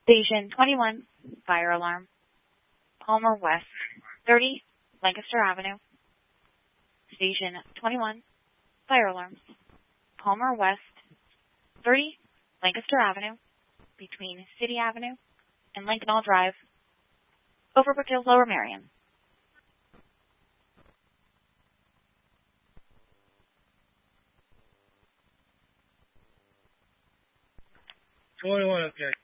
Station 21, fire alarm. Palmer West, 30, Lancaster Avenue. Station 21, fire alarm. Palmer West, 30, Lancaster Avenue, between City Avenue and Lincoln Drive, over Brick Hills, Lower Merion. 21, okay.